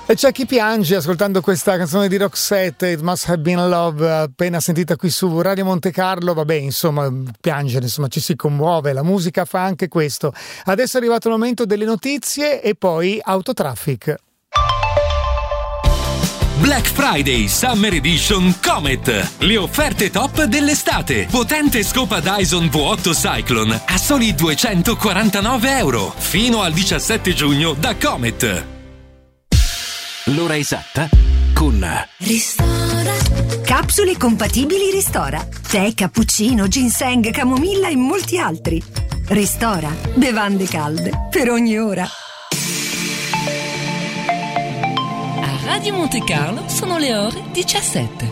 E c'è chi piange ascoltando questa canzone di Roxette, It Must Have Been Love, appena sentita qui su Radio Monte Carlo. Vabbè, insomma, piangere, insomma, ci si commuove, la musica fa anche questo. Adesso è arrivato il momento delle notizie e poi Autotraffic. Black Friday Summer Edition Comet. Le offerte top dell'estate. Potente scopa Dyson V8 Cyclone a soli €249 fino al 17 giugno da Comet. L'ora esatta con Ristora. Capsule compatibili Ristora. Tè, cappuccino, ginseng, camomilla e molti altri. Ristora. Bevande calde per ogni ora. Radio Monte Carlo sono le ore 17.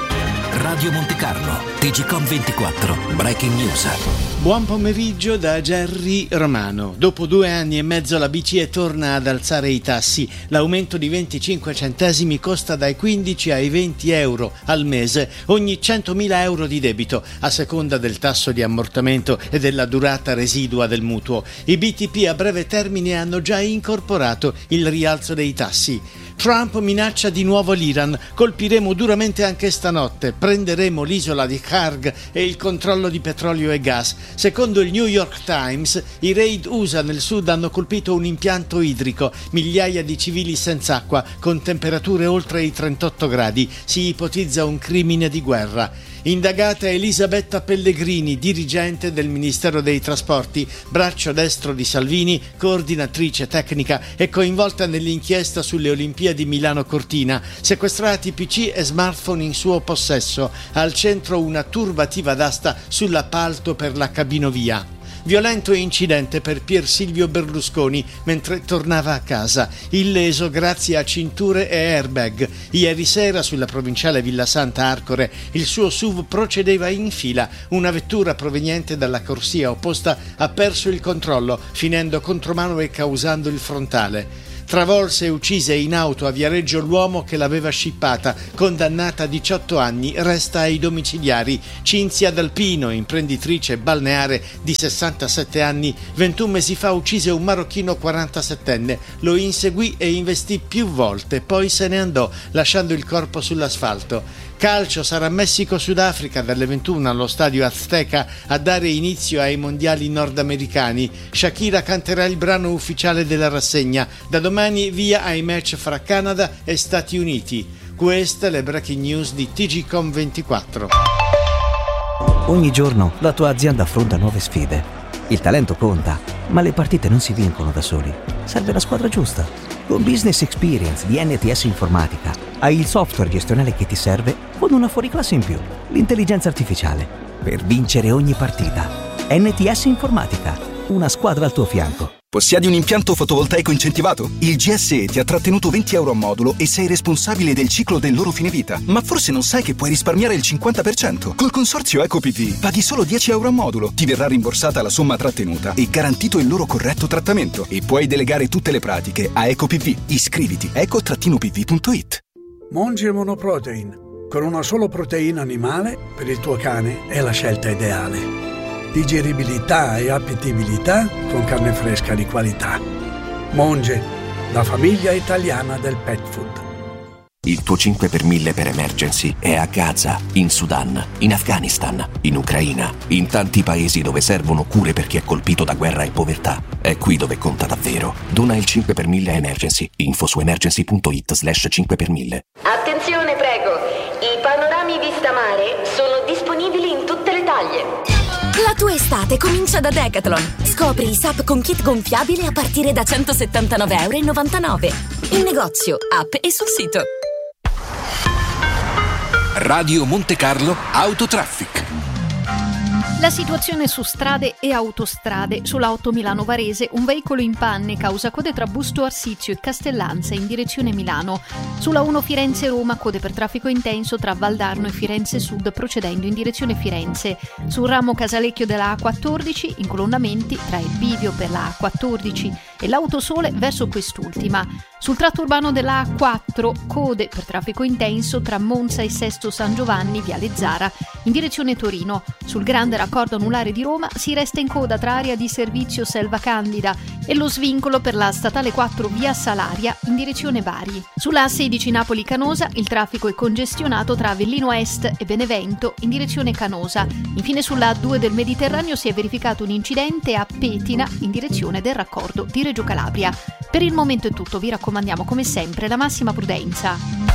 Radio Monte Carlo, TGCOM 24, Breaking News. Buon pomeriggio da Gerry Romano. Dopo 2 anni e mezzo la BCE torna ad alzare i tassi. L'aumento di 25 centesimi costa dai 15 ai 20 euro al mese ogni 100.000 euro di debito, a seconda del tasso di ammortamento e della durata residua del mutuo. I BTP a breve termine hanno già incorporato il rialzo dei tassi. Trump minaccia di nuovo l'Iran. Colpiremo duramente anche stanotte. Prenderemo l'isola di Karg e il controllo di petrolio e gas. Secondo il New York Times, i raid USA nel sud hanno colpito un impianto idrico. Migliaia di civili senza acqua, con temperature oltre i 38 gradi. Si ipotizza un crimine di guerra. Indagata Elisabetta Pellegrini, dirigente del Ministero dei Trasporti, braccio destro di Salvini, coordinatrice tecnica e coinvolta nell'inchiesta sulle Olimpiadi Milano-Cortina. Sequestrati PC e smartphone in suo possesso. Al centro una turbativa d'asta sull'appalto per la cabinovia. Violento incidente per Pier Silvio Berlusconi mentre tornava a casa, illeso grazie a cinture e airbag. Ieri sera sulla provinciale Villa Santa Arcore il suo SUV procedeva in fila. Una vettura proveniente dalla corsia opposta ha perso il controllo, finendo contromano e causando il frontale. Travolse e uccise in auto a Viareggio l'uomo che l'aveva scippata, condannata a 18 anni, resta ai domiciliari. Cinzia D'Alpino, imprenditrice balneare di 67 anni, 21 mesi fa uccise un marocchino 47enne, lo inseguì e investì più volte, poi se ne andò, lasciando il corpo sull'asfalto. Calcio, sarà Messico-Sudafrica dalle 21 allo stadio Azteca a dare inizio ai mondiali nordamericani. Shakira canterà il brano ufficiale della rassegna. Da domani via ai match fra Canada e Stati Uniti. Queste le breaking news di TGCOM 24. Ogni giorno la tua azienda affronta nuove sfide. Il talento conta, ma le partite non si vincono da soli. Serve la squadra giusta. Con Business Experience di NTS Informatica hai il software gestionale che ti serve con una fuoriclasse in più, l'intelligenza artificiale, per vincere ogni partita. NTS Informatica, una squadra al tuo fianco. Possiedi un impianto fotovoltaico incentivato? Il GSE ti ha trattenuto 20 euro a modulo e sei responsabile del ciclo del loro fine vita. Ma forse non sai che puoi risparmiare il 50%. Col consorzio EcoPV paghi solo 10 euro a modulo. Ti verrà rimborsata la somma trattenuta e garantito il loro corretto trattamento. E puoi delegare tutte le pratiche a EcoPV. Iscriviti eco-pv.it. Monge Monoprotein. Con una solo proteina animale, per il tuo cane è la scelta ideale. Digeribilità e appetibilità con carne fresca di qualità. Monge, la famiglia italiana del pet food. Il tuo 5 per 1000 per emergency è a Gaza, in Sudan, in Afghanistan, in Ucraina, in tanti paesi dove servono cure per chi è colpito da guerra e povertà. È qui dove conta davvero. Dona il 5 per 1000 emergency. Info su emergency.it/5 per 1000. Attenzione, prego. I panorami vista mare sono disponibili in tutte le taglie. La tua estate comincia da Decathlon. Scopri i SUP con kit gonfiabile a partire da €179,99. In negozio, app e sul sito. Radio Monte Carlo Autotraffic. La situazione su strade e autostrade. Sulla 8 Milano-Varese un veicolo in panne causa code tra Busto Arsizio e Castellanza in direzione Milano. Sulla 1 Firenze-Roma code per traffico intenso tra Valdarno e Firenze Sud procedendo in direzione Firenze. Sul ramo Casalecchio della A14 incolonnamenti tra il bivio per la A14 e l'Autosole verso quest'ultima. Sul tratto urbano della A4, code per traffico intenso tra Monza e Sesto San Giovanni, Viale Zara, in direzione Torino. Sul grande raccordo anulare di Roma si resta in coda tra area di servizio Selva Candida e lo svincolo per la statale 4 via Salaria in direzione Bari. Sulla A16 Napoli-Canosa il traffico è congestionato tra Avellino Est e Benevento in direzione Canosa. Infine sulla A2 del Mediterraneo si è verificato un incidente a Petina in direzione del raccordo di Reggio Calabria. Per il momento è tutto, vi raccomandiamo come sempre la massima prudenza.